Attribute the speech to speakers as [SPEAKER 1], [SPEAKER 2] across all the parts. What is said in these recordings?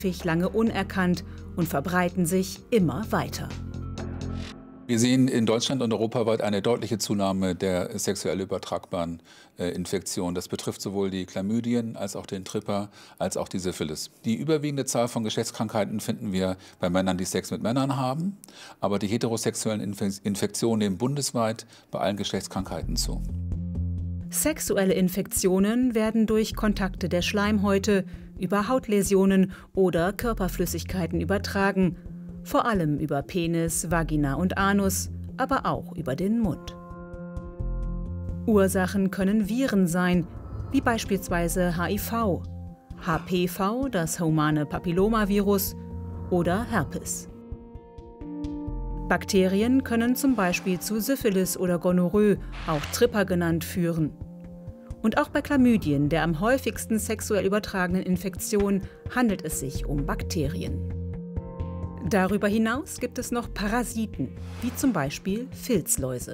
[SPEAKER 1] lange unerkannt und verbreiten sich immer weiter.
[SPEAKER 2] Wir sehen in Deutschland und europaweit eine deutliche Zunahme der sexuell übertragbaren Infektionen. Das betrifft sowohl die Chlamydien als auch den Tripper als auch die Syphilis. Die überwiegende Zahl von Geschlechtskrankheiten finden wir bei Männern, die Sex mit Männern haben. Aber die heterosexuellen Infektionen nehmen bundesweit bei allen Geschlechtskrankheiten zu.
[SPEAKER 1] Sexuelle Infektionen werden durch Kontakte der Schleimhäute, über Hautläsionen oder Körperflüssigkeiten übertragen. Vor allem über Penis, Vagina und Anus, aber auch über den Mund. Ursachen können Viren sein, wie beispielsweise HIV, HPV, das humane Papillomavirus, oder Herpes. Bakterien können zum Beispiel zu Syphilis oder Gonorrhoe, auch Tripper genannt, führen. Und auch bei Chlamydien, der am häufigsten sexuell übertragenen Infektion, handelt es sich um Bakterien. Darüber hinaus gibt es noch Parasiten, wie zum Beispiel Filzläuse.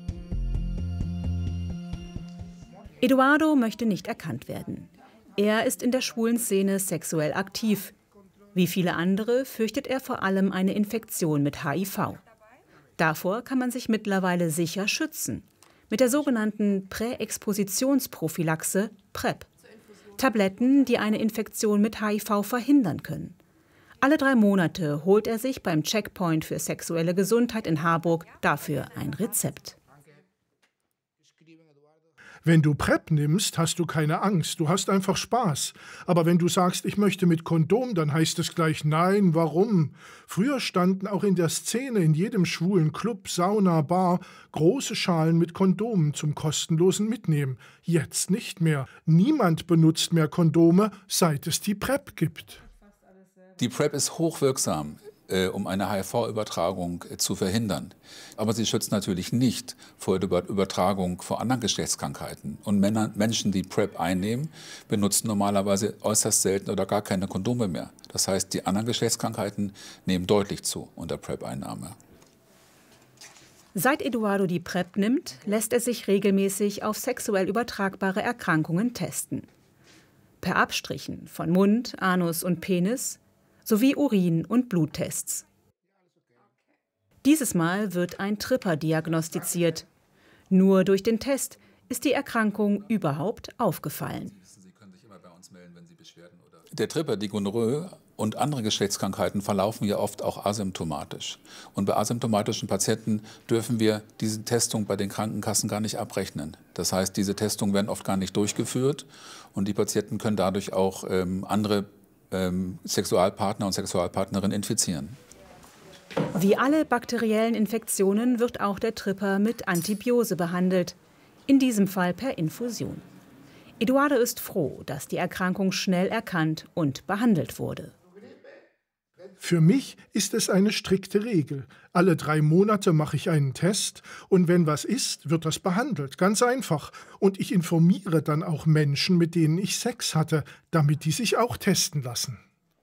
[SPEAKER 1] Eduardo möchte nicht erkannt werden. Er ist in der schwulen Szene sexuell aktiv. Wie viele andere fürchtet er vor allem eine Infektion mit HIV. Davor kann man sich mittlerweile sicher schützen. Mit der sogenannten Präexpositionsprophylaxe, PrEP. Tabletten, die eine Infektion mit HIV verhindern können. Alle 3 Monate holt er sich beim Checkpoint für sexuelle Gesundheit in Harburg dafür ein Rezept.
[SPEAKER 3] Wenn du PrEP nimmst, hast du keine Angst, du hast einfach Spaß. Aber wenn du sagst, ich möchte mit Kondom, dann heißt es gleich nein, warum? Früher standen auch in der Szene in jedem schwulen Club, Sauna, Bar große Schalen mit Kondomen zum kostenlosen Mitnehmen. Jetzt nicht mehr. Niemand benutzt mehr Kondome, seit es die PrEP gibt.
[SPEAKER 2] Die PrEP ist hochwirksam, um eine HIV-Übertragung zu verhindern. Aber sie schützt natürlich nicht vor der Übertragung vor anderen Geschlechtskrankheiten. Und Menschen, die PrEP einnehmen, benutzen normalerweise äußerst selten oder gar keine Kondome mehr. Das heißt, die anderen Geschlechtskrankheiten nehmen deutlich zu unter PrEP-Einnahme.
[SPEAKER 1] Seit Eduardo die PrEP nimmt, lässt er sich regelmäßig auf sexuell übertragbare Erkrankungen testen. Per Abstrichen von Mund, Anus und Penis sowie Urin- und Bluttests. Dieses Mal wird ein Tripper diagnostiziert. Nur durch den Test ist die Erkrankung überhaupt aufgefallen.
[SPEAKER 2] Der Tripper, die Gonorrhoe und andere Geschlechtskrankheiten verlaufen ja oft auch asymptomatisch. Und bei asymptomatischen Patienten dürfen wir diese Testung bei den Krankenkassen gar nicht abrechnen. Das heißt, diese Testungen werden oft gar nicht durchgeführt und die Patienten können dadurch auch andere Sexualpartner und Sexualpartnerinnen infizieren.
[SPEAKER 1] Wie alle bakteriellen Infektionen wird auch der Tripper mit Antibiose behandelt, in diesem Fall per Infusion. Eduardo ist froh, dass die Erkrankung schnell erkannt und behandelt wurde.
[SPEAKER 3] Für mich ist es eine strikte Regel. Alle 3 Monate mache ich einen Test und wenn was ist, wird das behandelt. Ganz einfach. Und ich informiere dann auch Menschen, mit denen ich Sex hatte, damit die sich auch testen lassen.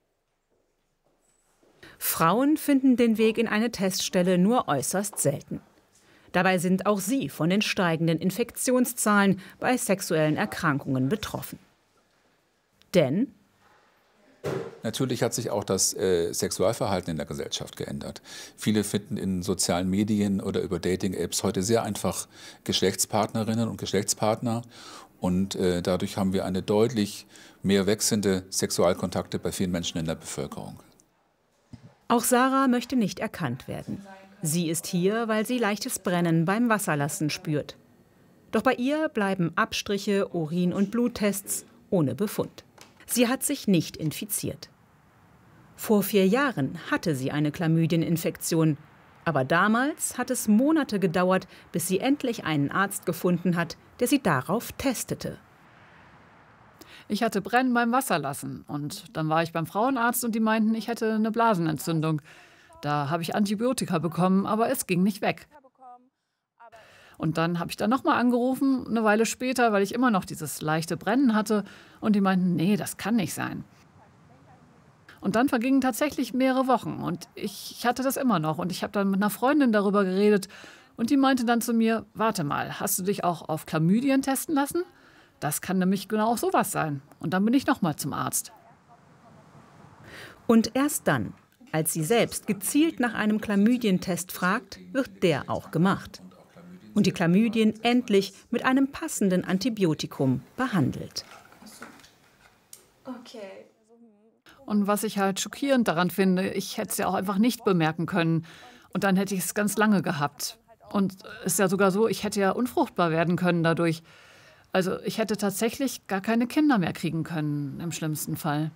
[SPEAKER 1] Frauen finden den Weg in eine Teststelle nur äußerst selten. Dabei sind auch sie von den steigenden Infektionszahlen bei sexuellen Erkrankungen betroffen. Denn
[SPEAKER 2] natürlich hat sich auch das Sexualverhalten in der Gesellschaft geändert. Viele finden in sozialen Medien oder über Dating-Apps heute sehr einfach Geschlechtspartnerinnen und Geschlechtspartner. Und dadurch haben wir eine deutlich mehr wechselnde Sexualkontakte bei vielen Menschen in der Bevölkerung.
[SPEAKER 1] Auch Sarah möchte nicht erkannt werden. Sie ist hier, weil sie leichtes Brennen beim Wasserlassen spürt. Doch bei ihr bleiben Abstriche, Urin- und Bluttests ohne Befund. Sie hat sich nicht infiziert. Vor 4 Jahren hatte sie eine Chlamydieninfektion. Aber damals hat es Monate gedauert, bis sie endlich einen Arzt gefunden hat, der sie darauf testete.
[SPEAKER 4] Ich hatte Brennen beim Wasserlassen. Und dann war ich beim Frauenarzt und die meinten, ich hätte eine Blasenentzündung. Da habe ich Antibiotika bekommen, aber es ging nicht weg. Und dann habe ich da nochmal angerufen, eine Weile später, weil ich immer noch dieses leichte Brennen hatte. Und die meinten, nee, das kann nicht sein. Und dann vergingen tatsächlich mehrere Wochen. Und ich hatte das immer noch. Und ich habe dann mit einer Freundin darüber geredet. Und die meinte dann zu mir, warte mal, hast du dich auch auf Chlamydien testen lassen? Das kann nämlich genau sowas sein. Und dann bin ich nochmal zum Arzt.
[SPEAKER 1] Und erst dann, als sie selbst gezielt nach einem Chlamydientest fragt, wird der auch gemacht. Und die Chlamydien endlich mit einem passenden Antibiotikum behandelt.
[SPEAKER 4] Und was ich halt schockierend daran finde, ich hätte es ja auch einfach nicht bemerken können. Und dann hätte ich es ganz lange gehabt. Und es ist ja sogar so, ich hätte ja unfruchtbar werden können dadurch. Also ich hätte tatsächlich gar keine Kinder mehr kriegen können, im schlimmsten Fall.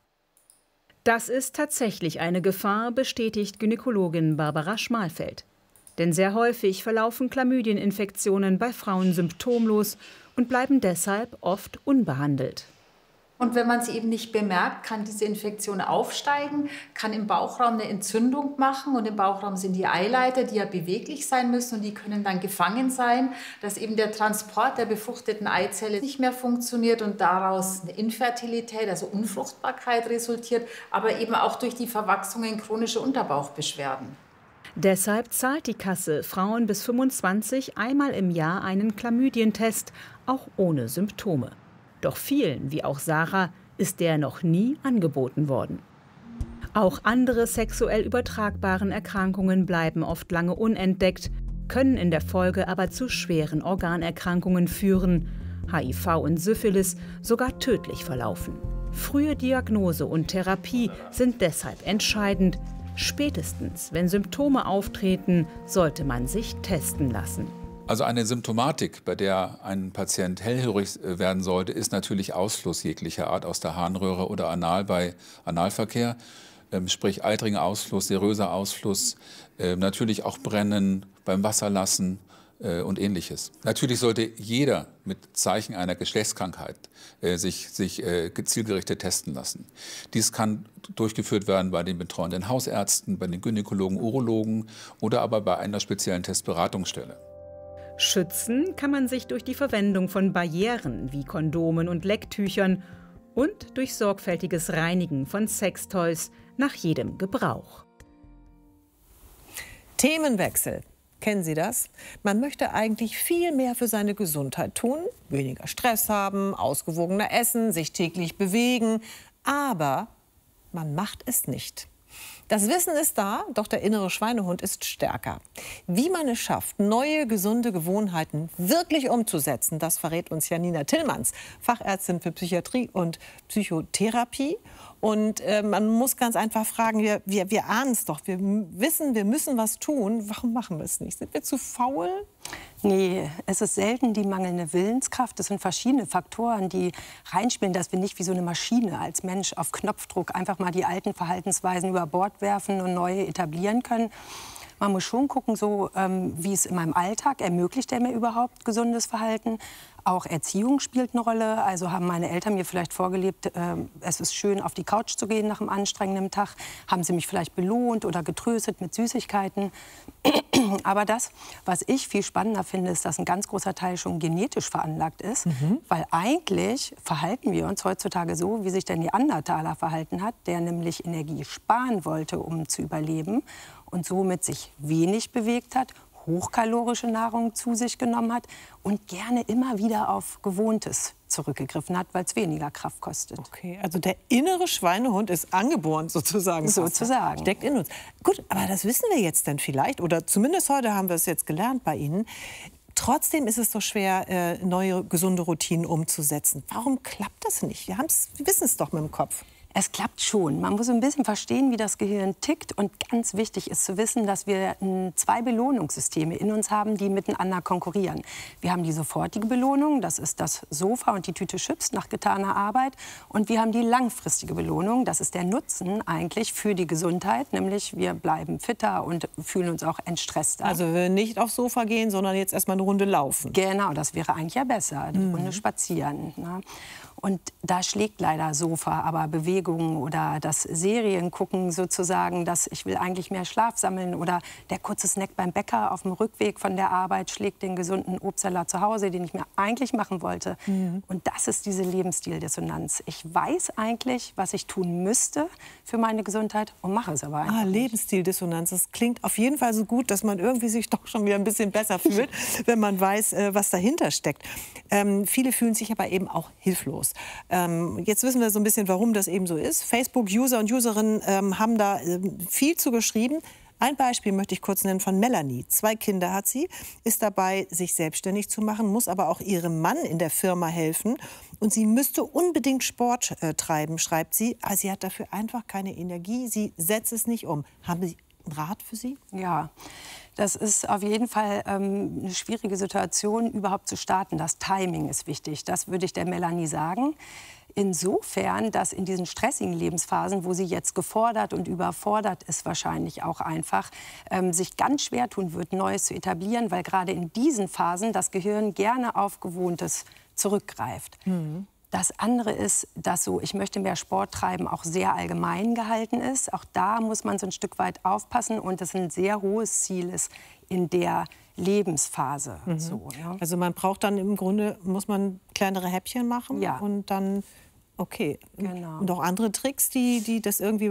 [SPEAKER 1] Das ist tatsächlich eine Gefahr, bestätigt Gynäkologin Barbara Schmalfeld. Denn sehr häufig verlaufen Chlamydieninfektionen bei Frauen symptomlos und bleiben deshalb oft unbehandelt.
[SPEAKER 5] Und wenn man sie eben nicht bemerkt, kann diese Infektion aufsteigen, kann im Bauchraum eine Entzündung machen. Und im Bauchraum sind die Eileiter, die ja beweglich sein müssen und die können dann gefangen sein, dass eben der Transport der befruchteten Eizelle nicht mehr funktioniert und daraus eine Infertilität, also Unfruchtbarkeit resultiert, aber eben auch durch die Verwachsungen chronische Unterbauchbeschwerden.
[SPEAKER 1] Deshalb zahlt die Kasse Frauen bis 25 einmal im Jahr einen Chlamydientest, auch ohne Symptome. Doch vielen, wie auch Sarah, ist der noch nie angeboten worden. Auch andere sexuell übertragbaren Erkrankungen bleiben oft lange unentdeckt, können in der Folge aber zu schweren Organerkrankungen führen, HIV und Syphilis sogar tödlich verlaufen. Frühe Diagnose und Therapie sind deshalb entscheidend. Spätestens, wenn Symptome auftreten, sollte man sich testen lassen.
[SPEAKER 2] Also eine Symptomatik, bei der ein Patient hellhörig werden sollte, ist natürlich Ausfluss jeglicher Art aus der Harnröhre oder anal bei Analverkehr. Sprich eitriger Ausfluss, seröser Ausfluss, natürlich auch Brennen beim Wasserlassen und Ähnliches. Natürlich sollte jeder mit Zeichen einer Geschlechtskrankheit sich zielgerichtet testen lassen. Dies kann durchgeführt werden bei den betreuenden Hausärzten, bei den Gynäkologen, Urologen oder aber bei einer speziellen Testberatungsstelle.
[SPEAKER 1] Schützen kann man sich durch die Verwendung von Barrieren wie Kondomen und Lecktüchern und durch sorgfältiges Reinigen von Sextoys nach jedem Gebrauch.
[SPEAKER 6] Themenwechsel. Kennen Sie das? Man möchte eigentlich viel mehr für seine Gesundheit tun, weniger Stress haben, ausgewogener essen, sich täglich bewegen. Aber man macht es nicht. Das Wissen ist da, doch der innere Schweinehund ist stärker. Wie man es schafft, neue, gesunde Gewohnheiten wirklich umzusetzen, das verrät uns Janina Tillmanns, Fachärztin für Psychiatrie und Psychotherapie. Und man muss ganz einfach fragen, wir ahnen es doch, wir wissen, wir müssen was tun. Warum machen wir es nicht? Sind wir zu faul?
[SPEAKER 7] Nee, es ist selten die mangelnde Willenskraft. Es sind verschiedene Faktoren, die reinspielen, dass wir nicht wie so eine Maschine als Mensch auf Knopfdruck einfach mal die alten Verhaltensweisen über Bord werfen und neue etablieren können. Man muss schon gucken, so, wie es in meinem Alltag ermöglicht er mir überhaupt gesundes Verhalten. Auch Erziehung spielt eine Rolle. Also haben meine Eltern mir vielleicht vorgelebt, es ist schön, auf die Couch zu gehen nach einem anstrengenden Tag. Haben sie mich vielleicht belohnt oder getröstet mit Süßigkeiten. Aber das, was ich viel spannender finde, ist, dass ein ganz großer Teil schon genetisch veranlagt ist. Weil eigentlich verhalten wir uns heutzutage so, wie sich der Neandertaler verhalten hat, der nämlich Energie sparen wollte, um zu überleben und somit sich wenig bewegt hat, hochkalorische Nahrung zu sich genommen hat und gerne immer wieder auf Gewohntes zurückgegriffen hat, weil es weniger Kraft kostet.
[SPEAKER 6] Okay, also der innere Schweinehund ist angeboren sozusagen.
[SPEAKER 7] Sozusagen.
[SPEAKER 6] Steckt in uns. Gut, aber das wissen wir jetzt dann vielleicht, oder zumindest heute haben wir es jetzt gelernt bei Ihnen. Trotzdem ist es doch schwer, neue gesunde Routinen umzusetzen. Warum klappt das nicht? Wir wissen es doch mit dem Kopf.
[SPEAKER 7] Es klappt schon. Man muss ein bisschen verstehen, wie das Gehirn tickt. Und ganz wichtig ist zu wissen, dass wir 2 Belohnungssysteme in uns haben, die miteinander konkurrieren. Wir haben die sofortige Belohnung, das ist das Sofa und die Tüte Chips nach getaner Arbeit. Und wir haben die langfristige Belohnung, das ist der Nutzen eigentlich für die Gesundheit. Nämlich wir bleiben fitter und fühlen uns auch entstresster.
[SPEAKER 6] Also nicht aufs Sofa gehen, sondern jetzt erstmal eine Runde laufen.
[SPEAKER 7] Genau, das wäre eigentlich ja besser, eine Runde spazieren. Ne? Und da schlägt leider Sofa, aber Bewegung oder das Seriengucken sozusagen, dass ich will eigentlich mehr Schlaf sammeln oder der kurze Snack beim Bäcker auf dem Rückweg von der Arbeit schlägt den gesunden Obstsalat zu Hause, den ich mir eigentlich machen wollte. Und das ist diese Lebensstildissonanz. Ich weiß eigentlich, was ich tun müsste für meine Gesundheit und mache es aber einfach nicht.
[SPEAKER 6] Lebensstil-Dissonanz, das klingt auf jeden Fall so gut, dass man irgendwie sich doch schon wieder ein bisschen besser fühlt, wenn man weiß, was dahinter steckt. Viele fühlen sich aber eben auch hilflos. hast. Jetzt wissen wir so ein bisschen, warum das eben so ist. Facebook-User und Userinnen haben da viel zu geschrieben. Ein Beispiel möchte ich kurz nennen von Melanie. 2 Kinder hat sie, ist dabei, sich selbstständig zu machen, muss aber auch ihrem Mann in der Firma helfen. Und sie müsste unbedingt Sport treiben, schreibt sie. Aber sie hat dafür einfach keine Energie. Sie setzt es nicht um. Haben Sie einen Rat für sie?
[SPEAKER 7] Ja, das ist auf jeden Fall eine schwierige Situation, überhaupt zu starten. Das Timing ist wichtig. Das würde ich der Melanie sagen. Insofern, dass in diesen stressigen Lebensphasen, wo sie jetzt gefordert und überfordert ist, wahrscheinlich auch einfach, sich ganz schwer tun wird, Neues zu etablieren, weil gerade in diesen Phasen das Gehirn gerne auf Gewohntes zurückgreift. Mhm. Das andere ist, dass so, ich möchte mehr Sport treiben, auch sehr allgemein gehalten ist. Auch da muss man so ein Stück weit aufpassen und das ein sehr hohes Ziel ist in der Lebensphase. Mhm. So, ja.
[SPEAKER 6] Also man braucht dann im Grunde, muss man kleinere Häppchen machen und dann, okay.
[SPEAKER 7] Genau.
[SPEAKER 6] Und auch andere Tricks, die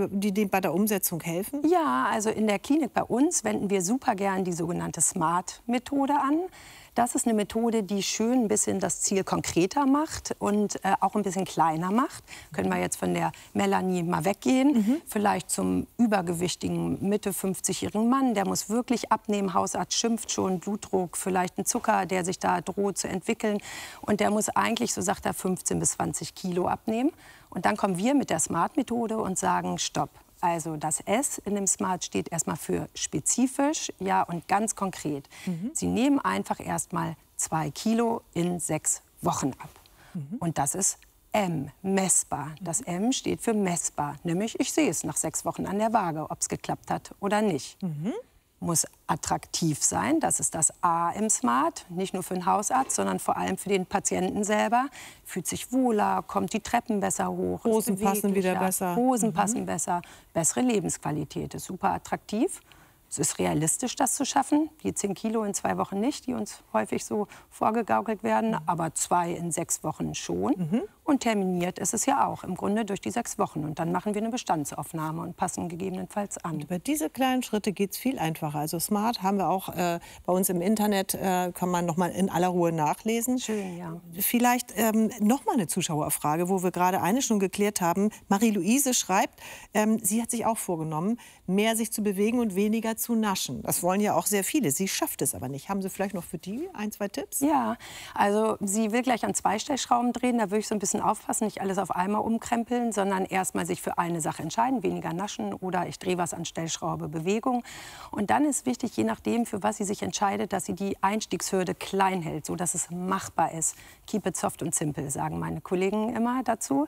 [SPEAKER 6] bei der Umsetzung helfen?
[SPEAKER 7] Ja, also in der Klinik bei uns wenden wir super gern die sogenannte SMART-Methode an. Das ist eine Methode, die schön ein bisschen das Ziel konkreter macht und auch ein bisschen kleiner macht. Können wir jetzt von der Melanie mal weggehen. Mhm. Vielleicht zum übergewichtigen Mitte 50-jährigen Mann, der muss wirklich abnehmen. Hausarzt schimpft schon, Blutdruck, vielleicht ein Zucker, der sich da droht zu entwickeln. Und der muss eigentlich, so sagt er, 15 bis 20 Kilo abnehmen. Und dann kommen wir mit der SMART-Methode und sagen, stopp. Also das S in dem SMART steht erstmal für spezifisch, ja, und ganz konkret. Mhm. Sie nehmen einfach erstmal 2 Kilo in 6 Wochen ab. Mhm. Und das ist M, messbar. Das M steht für messbar, nämlich ich sehe es nach 6 Wochen an der Waage, ob es geklappt hat oder nicht. Mhm. Muss attraktiv sein, das ist das A im SMART, nicht nur für den Hausarzt, sondern vor allem für den Patienten selber. Fühlt sich wohler, kommt die Treppen besser hoch.
[SPEAKER 6] Hosen passen wieder besser.
[SPEAKER 7] Hosen passen besser, bessere Lebensqualität, ist super attraktiv. Es ist realistisch, das zu schaffen. Die 10 Kilo in 2 Wochen nicht, die uns häufig so vorgegaukelt werden, aber 2 in 6 Wochen schon. Mhm. Und terminiert ist es ja auch, im Grunde durch die 6 Wochen. Und dann machen wir eine Bestandsaufnahme und passen gegebenenfalls an.
[SPEAKER 6] Und über diese kleinen Schritte geht es viel einfacher. Also SMART haben wir auch bei uns im Internet, kann man noch mal in aller Ruhe nachlesen.
[SPEAKER 7] Schön, ja.
[SPEAKER 6] Vielleicht noch mal eine Zuschauerfrage, wo wir gerade eine schon geklärt haben. Marie-Louise schreibt, sie hat sich auch vorgenommen, mehr sich zu bewegen und weniger zu naschen. Das wollen ja auch sehr viele. Sie schafft es aber nicht. Haben Sie vielleicht noch für die 1, 2 Tipps?
[SPEAKER 7] Ja, also sie will gleich an 2 Stellschrauben drehen. Da würde ich so ein bisschen aufpassen, nicht alles auf einmal umkrempeln, sondern erst mal sich für eine Sache entscheiden, weniger naschen oder ich drehe was an Stellschraube, Bewegung. Und dann ist wichtig, je nachdem, für was sie sich entscheidet, dass sie die Einstiegshürde klein hält, sodass es machbar ist. Keep it soft und simple, sagen meine Kollegen immer dazu.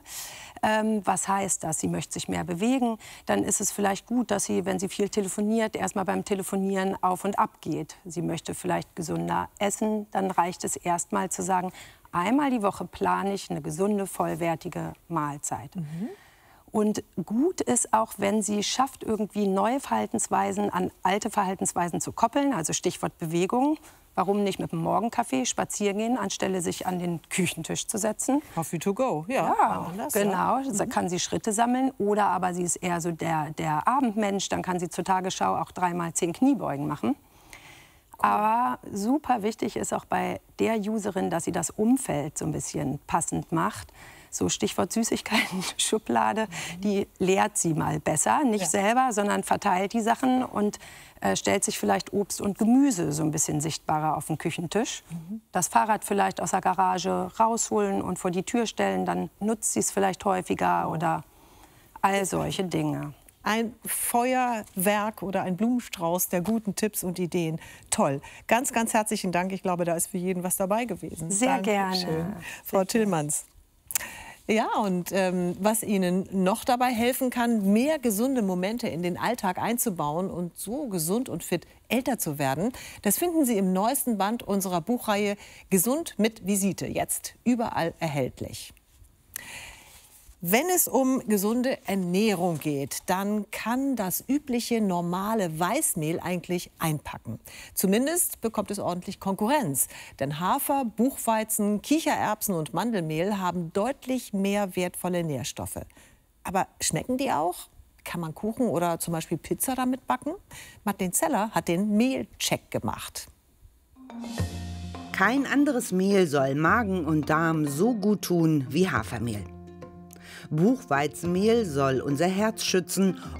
[SPEAKER 7] Was heißt das? Sie möchte sich mehr bewegen. Dann ist es vielleicht gut, dass sie, wenn sie viel telefoniert, erstmal beim Telefonieren auf und ab geht. Sie möchte vielleicht gesünder essen. Dann reicht es erstmal zu sagen, einmal die Woche plane ich eine gesunde, vollwertige Mahlzeit. Mhm. Und gut ist auch, wenn sie schafft, irgendwie neue Verhaltensweisen an alte Verhaltensweisen zu koppeln, also Stichwort Bewegung. Warum nicht mit dem Morgenkaffee spazieren gehen, anstelle sich an den Küchentisch zu setzen?
[SPEAKER 6] Coffee to go, ja.
[SPEAKER 7] Genau, da kann sie Schritte sammeln. Oder aber sie ist eher so der Abendmensch, dann kann sie zur Tagesschau auch 3x10 Kniebeugen machen. Aber super wichtig ist auch bei der Userin, dass sie das Umfeld so ein bisschen passend macht. So Stichwort Süßigkeiten-Schublade, die leert sie mal besser. Nicht selber, sondern verteilt die Sachen und stellt sich vielleicht Obst und Gemüse so ein bisschen sichtbarer auf den Küchentisch. Mhm. Das Fahrrad vielleicht aus der Garage rausholen und vor die Tür stellen, dann nutzt sie es vielleicht häufiger oder all solche Dinge.
[SPEAKER 6] Ein Feuerwerk oder ein Blumenstrauß der guten Tipps und Ideen. Toll. Ganz, ganz herzlichen Dank. Ich glaube, da ist für jeden was dabei gewesen.
[SPEAKER 7] Sehr gerne.
[SPEAKER 6] Schön. Frau Tillmanns. Ja, und was Ihnen noch dabei helfen kann, mehr gesunde Momente in den Alltag einzubauen und so gesund und fit älter zu werden, das finden Sie im neuesten Band unserer Buchreihe Gesund mit Visite. Jetzt überall erhältlich. Wenn es um gesunde Ernährung geht, dann kann das übliche normale Weißmehl eigentlich einpacken. Zumindest bekommt es ordentlich Konkurrenz. Denn Hafer, Buchweizen, Kichererbsen und Mandelmehl haben deutlich mehr wertvolle Nährstoffe. Aber schmecken die auch? Kann man Kuchen oder zum Beispiel Pizza damit backen? Martin Zeller hat den Mehlcheck gemacht.
[SPEAKER 8] Kein anderes Mehl soll Magen und Darm so gut tun wie Hafermehl. Buchweizenmehl soll unser Herz schützen